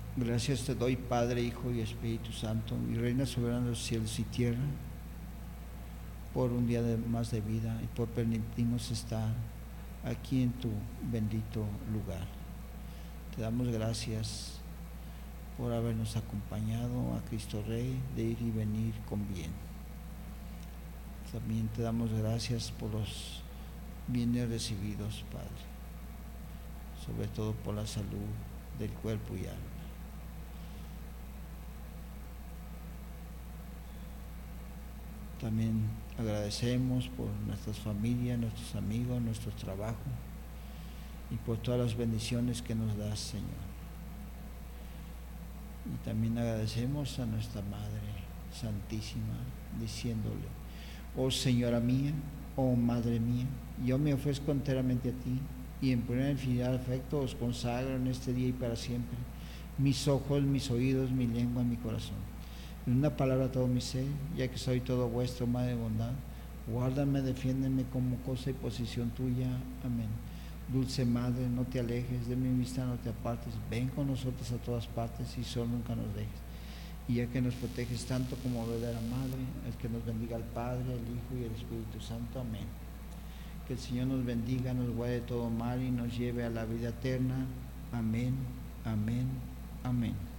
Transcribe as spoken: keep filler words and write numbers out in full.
Gracias te doy, Padre, Hijo y Espíritu Santo, y Reina soberana de los cielos y tierra, por un día de más de vida y por permitirnos estar aquí en tu bendito lugar. Te damos gracias por habernos acompañado a Cristo Rey de ir y venir con bien. También te damos gracias por los bienes recibidos, Padre, sobre todo por la salud del cuerpo y alma. También agradecemos por nuestras familias, nuestros amigos, nuestro trabajo y por todas las bendiciones que nos das, Señor. Y también agradecemos a nuestra Madre Santísima, diciéndole: oh Señora mía, oh Madre mía, yo me ofrezco enteramente a ti, y en plena infinidad de afecto os consagro en este día y para siempre mis ojos, mis oídos, mi lengua, mi corazón. En una palabra todo mi ser, ya que soy todo vuestro, Madre de bondad, guárdame, defiéndeme como cosa y posición tuya. Amén. Dulce Madre, no te alejes de mi vista, no te apartes, ven con nosotros a todas partes y solo nunca nos dejes. Y ya que nos proteges tanto como verdadera Madre, el que nos bendiga el Padre, el Hijo y el Espíritu Santo. Amén. Que el Señor nos bendiga, nos guarde de todo mal y nos lleve a la vida eterna. Amén, amén, amén.